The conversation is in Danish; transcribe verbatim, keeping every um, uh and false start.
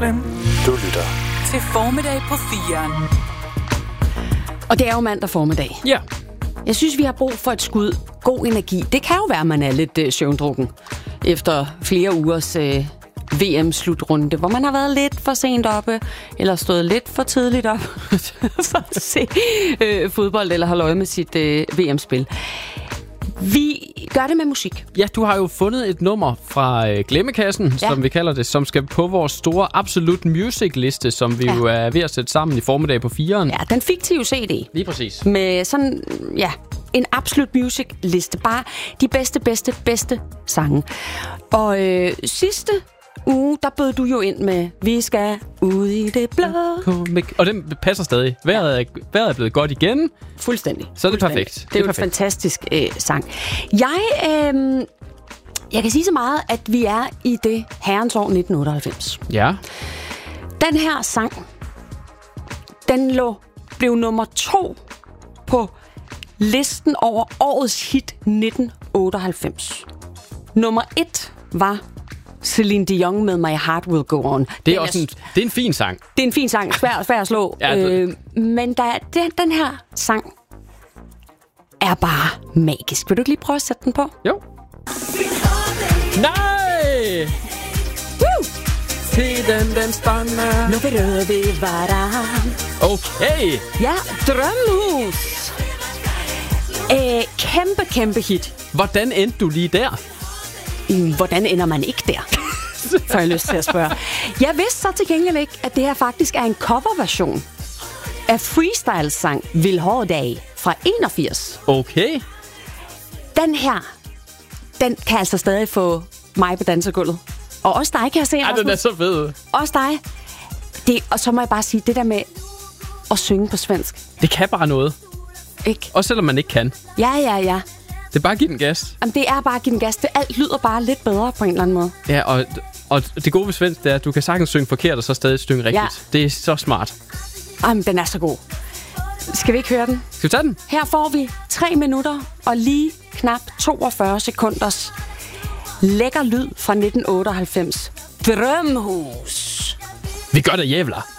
solen. Du lytter til Formiddag på firen. Og det er jo mandag formiddag. Ja. Jeg synes, vi har brug for et skud god energi. Det kan jo være, at man er lidt øh, søvndrukken efter flere ugers øh, V M-slutrunde, hvor man har været lidt for sent oppe, eller stået lidt for tidligt op for at se øh, fodbold, eller holde øje med sit øh, V M-spil. Vi gør det med musik. Ja, du har jo fundet et nummer fra øh, Glemmekassen, ja. som vi kalder det, som skal på vores store Absolute Music-liste, som vi ja. jo er ved at sætte sammen i formiddag på firen. Ja, den fiktive C D. Lige præcis. Med sådan, ja, en Absolute Music-liste. Bare de bedste, bedste, bedste sange. Og øh, sidste uge, der bød du jo ind med, vi skal ud i det blå. Og den passer stadig. Vejret er, vejret er blevet godt igen. Fuldstændig. Så er det Fuldstændig. perfekt. Det er jo en fantastisk øh, sang. Jeg, øh, jeg kan sige så meget, at vi er i det herrens år nitten otteoghalvfems. Ja. Den her sang, den lå, blev nummer to på listen over årets hit nitten otteoghalvfems. Nummer et var Celine Dion med My Heart Will Go On. Det er også en, det er en fin sang. Det er en fin sang, svær, svær at slå. Ja, øh, men der, den, den her sang er bare magisk. Vil du ikke lige prøve at sætte den på? Jo. Nej! Woo! Tiden den stander. Nu vil vi være. Okay. Ja, Drømmehus. Æh, kæmpe, kæmpe hit. Hvordan endte du lige der? Hvordan ender man ikke der? Får jeg lyst til at spørge. Jeg vidste så til gengæld ikke, at det her faktisk er en coverversion af freestyle-sang Vildhårdag fra enogfirs. Okay. Den her, den kan altså stadig få mig på dansegulvet. Og også dig, kan jeg se. Ej, den er så fed. Også dig. Det, og så må jeg bare sige, det der med at synge på svensk. Det kan bare noget. Ikke? Også selvom man ikke kan. Ja, ja, ja. Det er bare at give den gas. Jamen, det er bare at give den gas. Det alt lyder bare lidt bedre på en eller anden måde. Ja, og, og det gode ved svensk, det er, at du kan sagtens synge forkert, og så stadig synge rigtigt. Ja. Det er så smart. Jamen, den er så god. Skal vi ikke høre den? Skal vi tage den? Her får vi tre minutter og lige knap toogfyrre sekunders lækker lyd fra nitten otteoghalvfems. Drømmehus. Vi gør det, jævler.